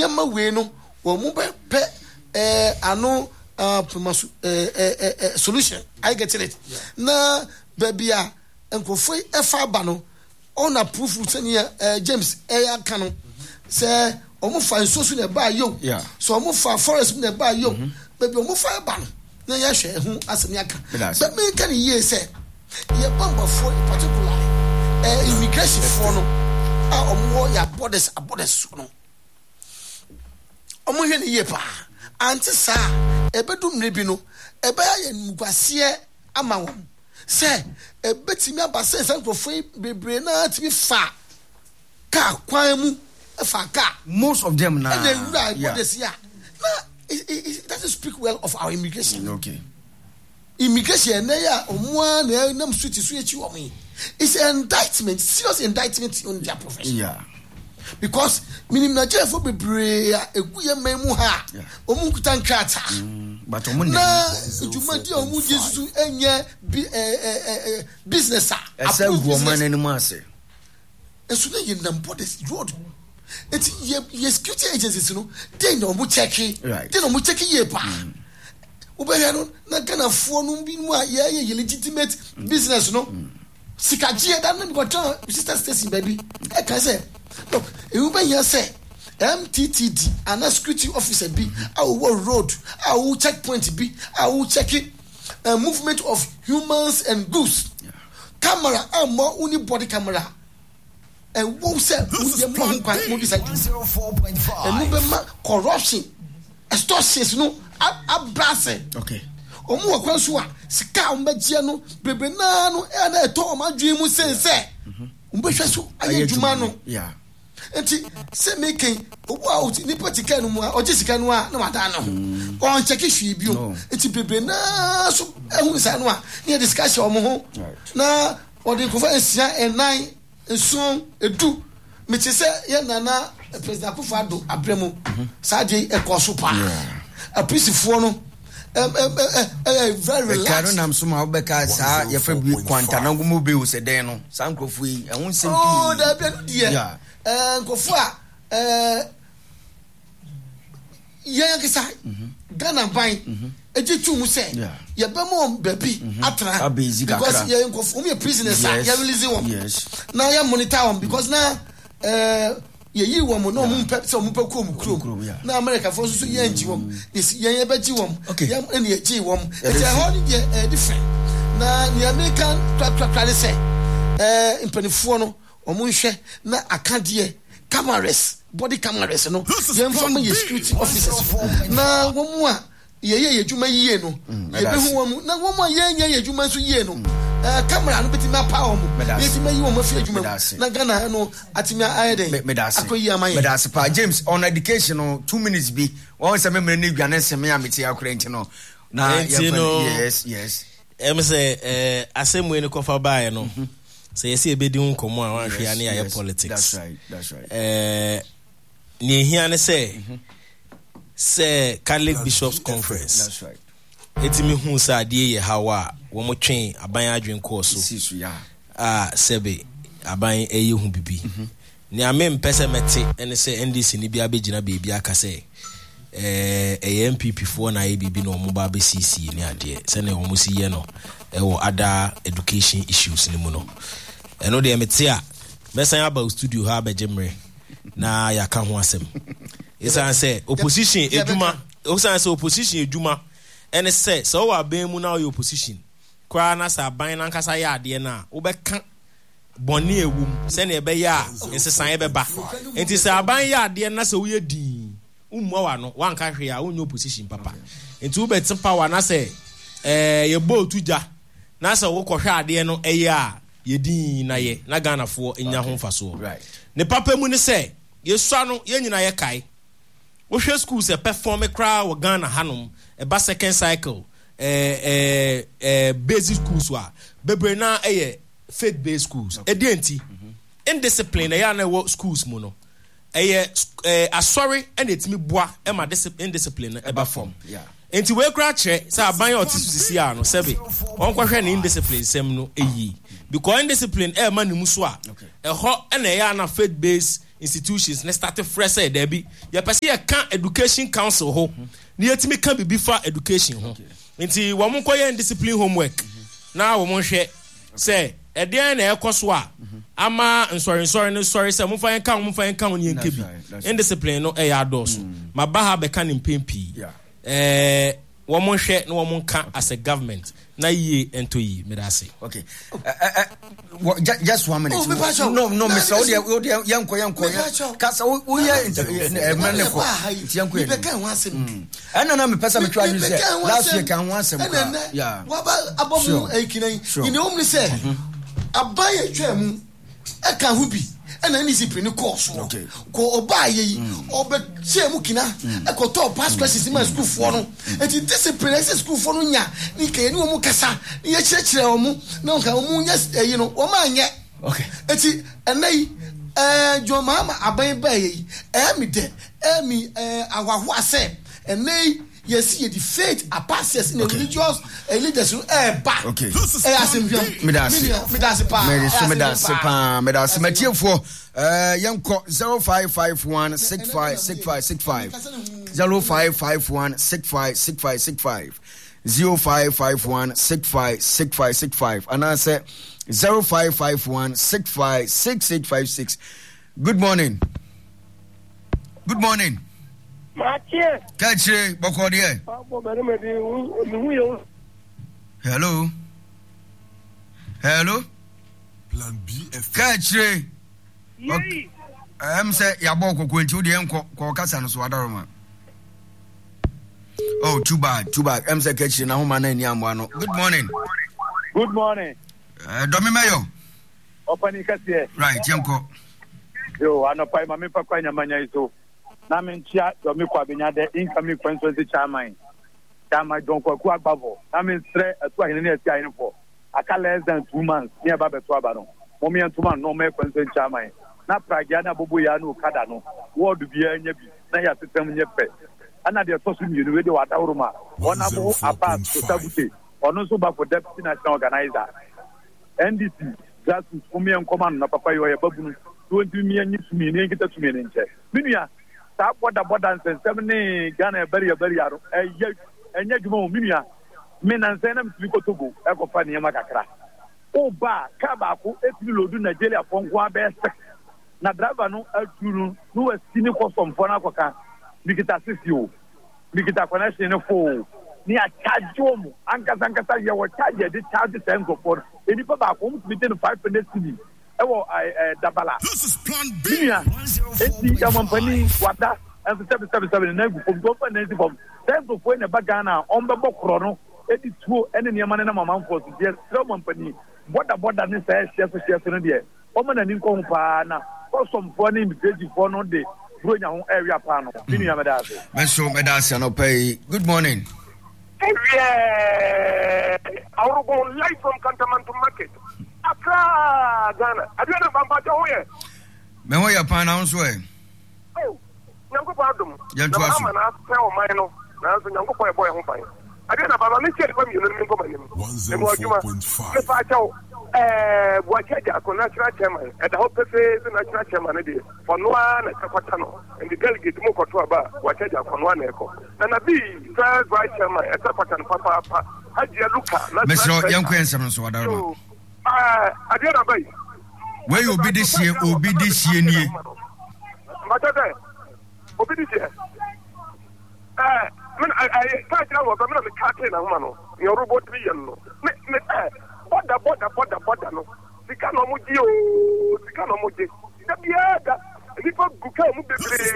nyama we no wo mu be pe ano solution. I get it. Na baby a nkofo efa ba no on approve senior James aka no say omo fa nsosu na ba yo so omo fa forest na ba yo baby omo fa ba no na ya hwe hu asem aka but me can ye say ye bomba for particularly immigration for no omo ya borders no omo hwe ne ye pa anti sa ebedum ne bi no ebe ya nkwase ama won say ebetimi abase sankofo bebre na timi fa ka kwan mu fa ka most of them now it doesn't speak well of our immigration. Okay. Immigration na ya omwa na nam street so echi omi. It's an indictment, serious indictment on their profession. Yeah. Because minim Nigeria for bebre eguye memu ha. Omu kutan krata. But omu na jumadi omu jesu enye business a. Ese woman enu ase. Esu na yendam borders road. It's ye security agencies no they no mu check right. They no mu check ye pa ubehia no na Ghana fo no bi mu a ye legitimate business no sikagie that no go turn sister station baby e can say look you ubehia say MTTD and a security officer be our road our checkpoint be our checking movement of humans and goods camera more only body camera. And who said who and corruption extortion no abrase okay omo akwanso a sika umbegia no bebena no e na eto o madwe mu sense umbehwe so ayedwuma no yeah enti se making obo out ni politika no mu a oje sika no a na wada no on check hwe bio enti bebena so ehun sa no a ne discussion omo ho na odi kofa esia enai so edu me che se ye nana president Akufo-Addo abremu saje ekoso pa a peaceful no very relaxed kanu nam so ma obeka sa ye fa bi kwanta na gumu be wo se den no sankrofo yi ehun sempi oh da be no die nkofo a ye yakisa Ghana ban ejitu mu se ye be mo baby atra because ye nkofo me prisoners are ye release them na ye monitor them because na ye yi wom no mu pep so mu pakom krom na America for so ye nji wom ye beji wom ye na ye ji wom it's a whole different na the American track say impenifo no omo nhwe na akade cameras body cameras no ye mfam ye security officers na womu a ye djuma yie no ye be hu womu na womu a ye djuma so yie no camera no betima pa womu betima yi womu fi djuma na Ghana no atimi ayede akoyi amaye medase pa James on education no 2 minutes bi won se memre ne dwane se me ameti akora nti no na yes em say asemu ni kofa bae no say yes e bedi nkomo a wanhwe ya ne ya politics that's right ni hia ne say Catholic Bishops Conference that's right etimi hu sa ade ye hawa wo mo twen aban adwen course sebe aban eye hu bibi ni amem pese mete ene say NDC ni bia begina bebi aka say MPP for na ABB no mo ba be CC ni ade se ne wo si ye no wo other education issues ni mu no eno de mete a mesan aba studio ha ba jemre na ya ka ho asem isan say opposition eduma osan say opposition eduma ene say so wa ban mu na your opposition kwa na sa ban na nkasa ya ade na wo be ka boni ewum se na ebe ya ensesan ebe ba enti se aban ya ade na se wo ye din umwa wa no wan ka hwe a onyo opposition papa enti wo bet power na se ye bo tuja na se wo kwohwe ade no eye a ye din na ye na Ghana fo enya ho faso right ne papa mu ne se ye swa no ye nyina ye kai wo hwe schools e perform kra wo Ghana hanom e ba second cycle basic schools wa bebre na faith based schools edenti indiscipline ya na wo schools mu no asori and etimi boa e ma indiscipline e ba form enti we kra kire say aban otisisi ya no sebe won kwahwe ne indiscipline sem no eyi because indiscipline man ni muso a ɛhɔ ɛna ɛyɛ na faith based institutions na start fresh say there be ya pese ya kan education council ho na yetimi kan bibi fa education ho nti wo mo koye discipline homework na wo mo hwe say ɛdean na ɛkɔso a ama sorry say mo fa yan kan ni enkebi indiscipline no ɛyɛ ados maba ha be kan mpempi wo mo hwe na wo mo kan as a government na ye ento yi me da say okay just 1 minute no Mr. Odi yanko kasa wo ye emene ko yanko ye be kan ho asem na me pesa me twa you say last year kan ho asem yeah wa ba abomu ekinan ni omni say abaye twam e kan ho bi na discipline course ko oba ye obe chemu kina e ko top pass questions in my school for no e discipline e school for no nya ni ke ni omu kasa ni ye chire omu na nka omu nya yi no o ma nya okay eti enai jo mama aban ba ye mi de mi awaho ase enai yes, you the faith a passes in the religious leaders back. Okay. Medasi Matthew for Yanko 0551 656565 0551 656565 0551 656565 and I say 0551 656856. Good morning. Mathieu. Catchy, Bokodier. Hello. Plan B. Catchy. Say Yaboko going to the Enco Casan Swadaroma. Oh, too bad. Say Catchy now, man, and Yamano. Good morning. Domimayo. Opening Cassia. Right, Yanko. Yo, I know Papa Papa Mania so. Na mentia do me kwa benya de incoming constituency chairman don kwa gbavo na men stre atu ahene na atia ahene for aka less than 2 months near ba beto aba no mo me ntuma no me constituency chairman na pragia na bobo ya no kada no word bia nya bi na ya system nya pe ana de to so mi we de wada uruma ona bo apa to sabute ono so ba for deputy national organizer NDC just umi en command na papa yo ya babunu 20 million ni ne kita tumi ne nche minua ta boda nsensem ne Ghana bari aro enya dwuma minua me na nsen na mtumi kotogo e ko fa ne makakra o ba ka ba ko etumi lodu Nigeria ponko abese na driver no aturu no asini ko somfo na koka bikita sisio bikita connection ne fo ni a charge mu ankasa ye wo charge de charge tengo for eni pa ba ko mtumi 5 minutes ewo dabala this is plan B eti yamampani wada and 777 na gu from government na from tempo for na bagana on be bokro no eti tuo ene ne mane na mama for so dia yamampani boda ne say share no de o ma na ni nko pa na custom for ni immigration for no de bronya ho area pa no ni ya medase medase no pay. Good morning. Yeah, our live from Cantonment Market. Accra, Ghana. I don't know about your way. Me ho ya pan now so e. Oh, nyango pardon. Yanto aso. Na tell my no. Na so nyango boy ho fine. I don't know about me share from you no go manim. 104.5. Me fa chaw what check a national chairman at the whole face national chairman dey for no na kakwata no and the delegate mo koto aba what check a konwa na eko. Na be first vice chairman at kakwata no papa Haji Luka. Mr. Yanko ensem so wadaro. I did a bay. Where you be this year, nie. Matade, obedi this year. When I can't tell what I'm not a cat in a man. Your robot no. Border no. The cano mudio, the cano muji. The biada, the people who come with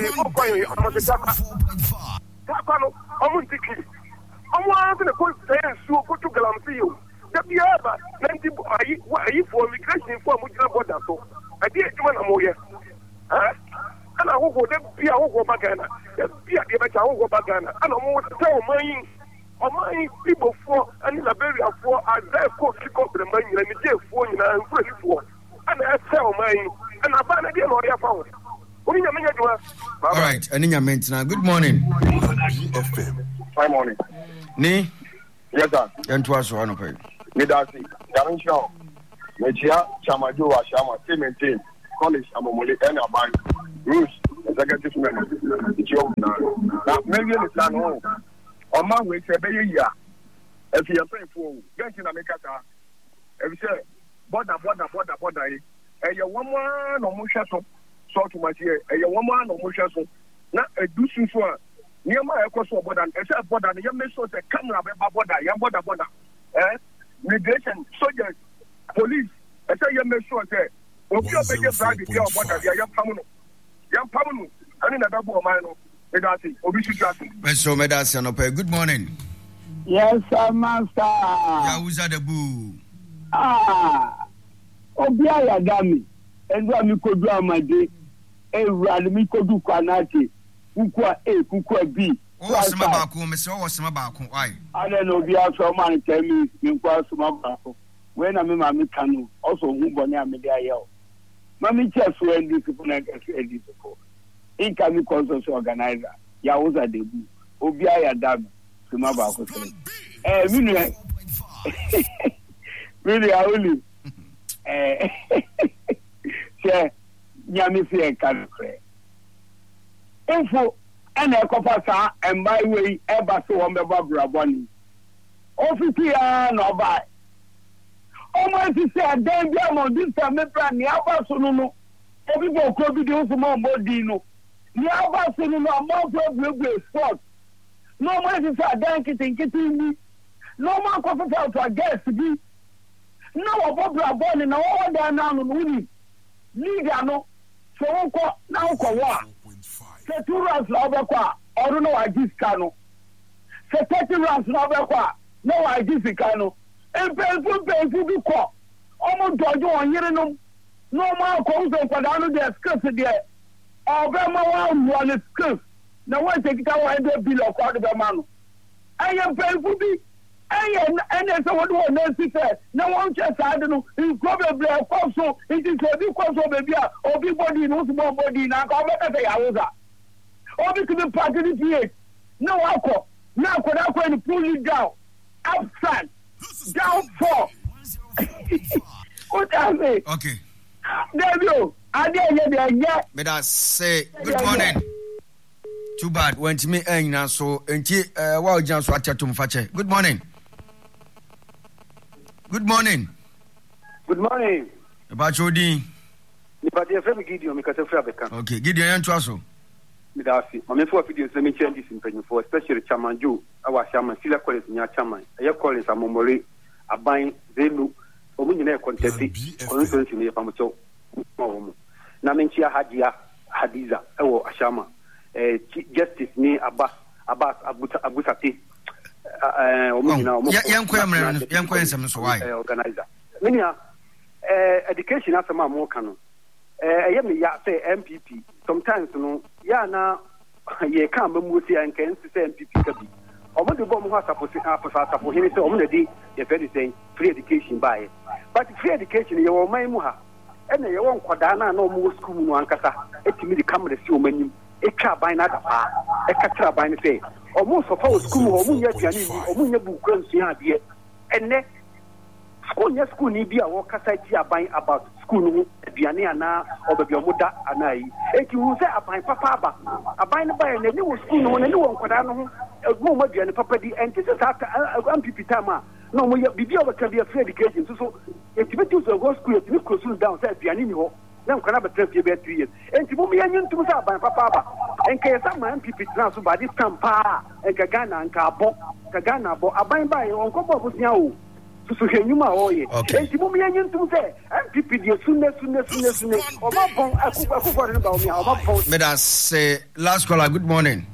the Takano, Omutiki. I want to go to Galamsio. The biaba, 90 are you for immigration for Mujina border so? I did one amoya. And I will go there, be a whole bagana. Be a better whole bagana. And I'm going to tell my people for and Liberia for I therefore kick up the money and the day for you and pretty for. And I tell mine and I find again what I found. All right, and in your maintenance. Good morning. FM. Good morning. Ni? Yes, sir. And to us one of it. Midasi. Darren Shaw. Mechia Chamajo Ashama, maintain college Amomole and Aban, Bruce, executive member, the job now. Maybe it's not home. On my way to a year, if you are paying for getting a Mekata, if you say, border, and you're one man or more shut up, so to my ear, and you're one man or more shut up, not a deucing for near my across border, except border, you may sort of camera about border, migration, soldiers, police, I say you may sure say, if you are making private care of border, you are permanent, I mean, a double mine. Good morning. Yes, sir, master. Yahuza the boo. Obia Yagami, and what me could do my day, and rather me could do Kwanati, Kukwa B. Oh, some about Mr. Some about why? I don't know, be out so many tell me, you cross some about when I'm in my canoe, also whom I am there. Mammy just when this is before. Incoming consultation organizer, Yahuza the boo, Obia Yagami, some about really, I only. Say, Yamisi and Canfre. Info and a copper and by way, ever so on the Barbara Bonnie. Officia no by. Almost said, then Diamond, this time, Niaba Sununo, everybody could be doing some more Bodino. Niaba Sununo, more sport. No more is a danky thinking me. No more coffee out to a guest to be. No, Barbara Bonnie, no one down now, Woody. Ligano, so now Kawa. Say 2 rounds Labaqua, or no, I just cano. Say 30 rounds Labaqua, no, I just cano. And pay to call. Almost Dojo on Yerenum. No more calls on Padano, their skirts there. Or Bama one skirts. Now, one take it out and the bill of Quadamano. I am paying for me. And that's what one said. No one just I don't know. It's probably a also. It is a big question, baby. Or everybody knows more body now. Come back and say, I was that. Or we could be part of the no alcohol. Now, could I go and pull you down? Outside. Down 4. What I say? Okay. There you go. I didn't hear. But I say, good morning. Too bad. When to me, and so, and wow, Johnson, what to Fache. Good morning. Good morning. Good morning. About your dean. But your friend Gideon, because of Fabrican. Okay, Gideon and Trasso. Midasi, my main 4 videos, let me change this in penny for especially Chaman Joe, our shaman, Silla Collins in your chairman, a year calling some Momori, a buying Zelu, or Munina contested, or influence in the Pamacho. Namenchia Hadia, Hadiza, or Ashama, Justice me, Abbas, Abusati. Young questions, why organizer. Minia, education after my Mokano. I am say MPP. Sometimes, no, now, ye can't move and can say MPP. Or what the bomb was supposed to for him, so on the day, the very saying free education by. But free education, you are my muha. And you won't Quadana, no more school, no Ancasa, it me the camera, so many, a car by another part, a catra by the say. Or most of our school, or Munya Piani, or Munya Bukan, and next. School need be a worker site buying about school, Biana, or the Yomuda, and I. If you say a buying papa, a buying by a new school, and a new one, Quadano, a woman, and a property, and this is after MPP Tama. No, we be able to be a free education. So, if you choose a go school, you could soon down, say Pianino, then can have a 3 years. And to me, I knew to say by papa, and can some MPP transfer by this campa, and Kagana and Cabo, Kagana, but a buying by on Copa was now. Okay. Let us say last caller. Good morning.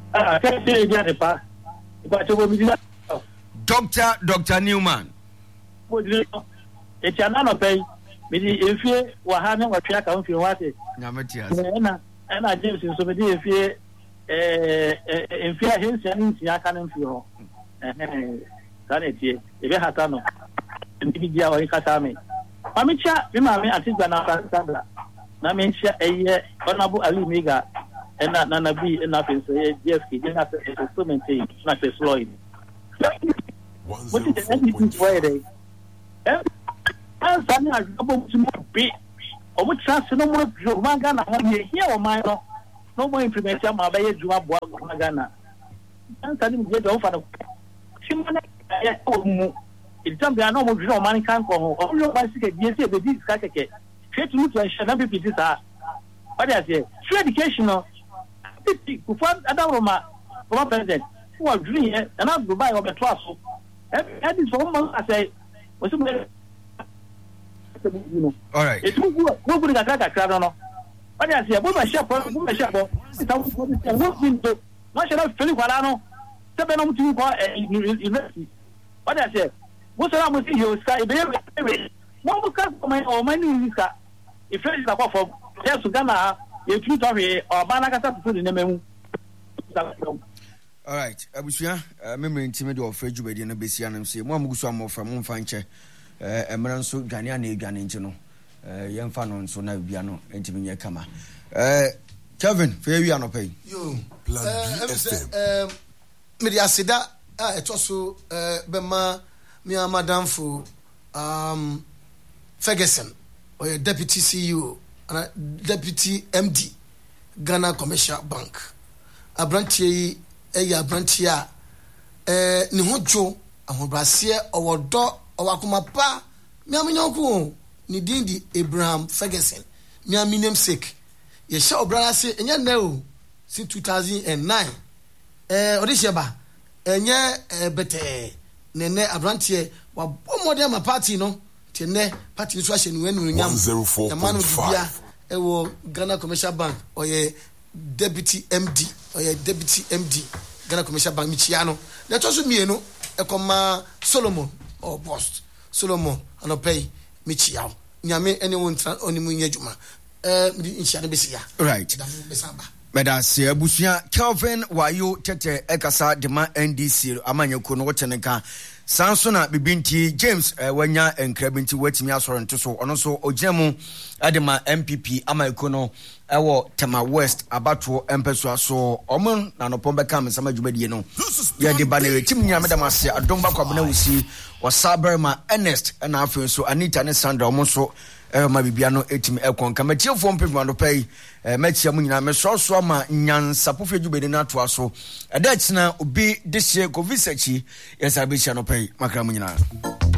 Dr. Newman. It's another pay. If you were having a track of your water, and I give you somebody if you in fear hints and I can't feel. Sanity, if you had done and India or Katami. Amicha, Mimami, I think Sandra. Namencia, a year, Honorable Ali Miga, and not Nana B enough in Jeffy, then after a instrument, not a Floyd. What is the NDP Friday? ansa ni adwabo mutumu be omo chance no mo joma na ho ye here o man no more implementation ma ba ye juma boa Ghana ansa ni me do fa no chimana ya o mu itambia no mo juma man kan ko ho o yo ba sike die se be di ska keke create new to ensure that people say what I say free education no ku fa adawroma for president who are doing and I go buy over to us that is for one I say was all right it's good ga kaka no what I say bo share it's what been to national feel kwala no se be no mutu ko university what I say wo so am see you sky be one mo ka o man ni ska if you is for just Ghana you too to or bana kasa to the name. All right, abusia memory intime de ofra djubedi na besia nam se mo amuguso amofra mo mfa nche emran so dwane ana edwane nche no yemfa no nso na bia no intime nye kama Kevin fe wi anopai yo me dia sida etoso bema mi madam fu Ferguson or deputy CEO and deputy MD Ghana Commercial Bank abrantie abrantia ni hojo ahobrasie owodo owakoma pa miamenyoku ni dindi Abraham Ferguson miaminem sake ye sha obrara se enya na o since 2009 odisheba enye bete nene abrantie wa bomode ma party no tene party nso ahye ni wenu nyam ya manu bia ewo Ghana Commercial Bank oye deputy MD Ghana Commercial Bank michiano na toso mienu ekoma Solomon or boss Solomon anopay michiao nyame ene wontra onimu nyadwuma nhyane besia right Medasi abusia Kelvin Wayo tete ekasa dema NDC amanyeko no woteneka sansona bibinti James wanya enkrabinti watimi asoro ntoso ono so ogyemu adema MPP amayeko no ewo Tema West abato empeso so omo na no pombe kam sama dwumadie no ya de banere tim nya medam ase adomba kwabena wusi wasaberma Ernest na afen so Anita ne Sandra omo so ma bibia no etimi ekon kamatiefo mpemma no pay machia mu nyina mesoso ma nyansa pofo dwubedi na to aso eda china obi dehye kovisachi yesa be chia no pay makra mu nyina